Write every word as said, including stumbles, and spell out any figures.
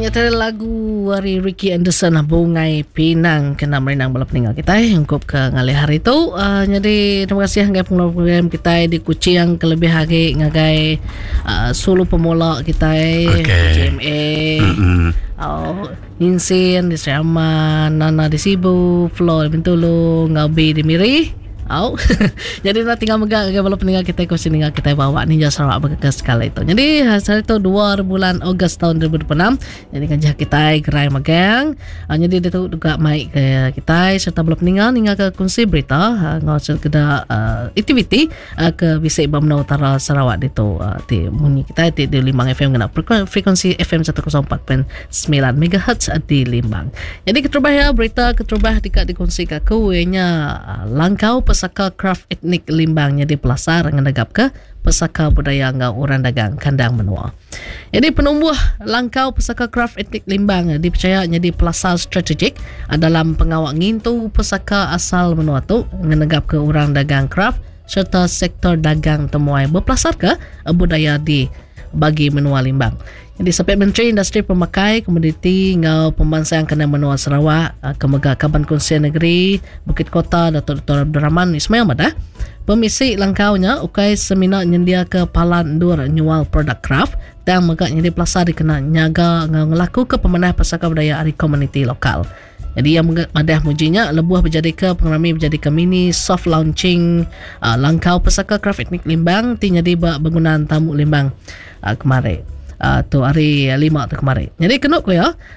Nya tadi lagu dari Ricky Anderson Bungai Pinang kena merenang balap peninggal kita yang kup ke ngalih hari tu. Uh, jadi terima kasih ngai program kita di Kuching ke lebih hari ngagai uh, solo pemula kita okay. J M A. Mm-hmm. Oh, Insin di Seraman, Nana di Sibu, Flo di Bintulu, Ngabi di Miri. Oh. Jadi nak tinggal megang ke balap peninggal kita ko sini kita bawa Ninja Sarawak berkekas sekali itu. Jadi hari itu dua bulan Ogos tahun dua ribu dua puluh enam. Jadi kan kita gerai megang. Uh, jadi dia tu juga mai ke kita serta balap peninggal hingga ke kunci berita uh, ngau keda uh, aktiviti uh, ke Bisik Bamna Utara Sarawak itu uh, di munyi kita di, di Limbang F M kena frekuensi F M seratus empat perpuluhan sembilan megahertz di Limbang. Jadi keterubah ya berita keterubah dekat dikongsi ke kuenya uh, langkau pesaka craft etnik Limbang jadi pelasar ngendagap ke pesaka budaya ngau orang dagang kandang menua. Jadi penumbuh langkau pesaka craft etnik Limbang dipercaya jadi pelasar strategik dalam pengawal ngintu pesaka asal menua tu ngendagap ke orang dagang craft serta sektor dagang temuai berpelasar ke budaya di bagi menua Limbang. Jadi sampai Menteri Industri Pemakai Komoditi ngau pembansang kena menua Sarawak Kemega Kaban Konsen Negeri Bukit Kota Datuk Doktor Abdul Rahman Ismail Madah pemisi langkaunya ukai seminar nyendia ke Palan Dur nyual produk craft dan megak nyedi pelasar dikena nyaga ngau ngelaku ke pemenah pesaka budaya ari komuniti lokal. Jadi yang madah mujinya lebuh berjadi ke pengrami berjadi ke mini soft launching uh, langkau pesaka craft etnik Limbang ti nyedi bangunan tamu Limbang uh, kemarin. Uh, tu hari lima tu kemarin. Jadi kenuk ko ya